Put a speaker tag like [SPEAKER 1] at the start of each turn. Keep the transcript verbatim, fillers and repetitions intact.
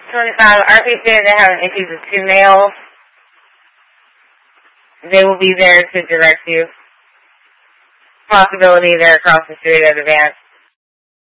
[SPEAKER 1] twenty-five, R P said they have an issue with two males. They will be there to direct you. Possibility they're across the street at Advance.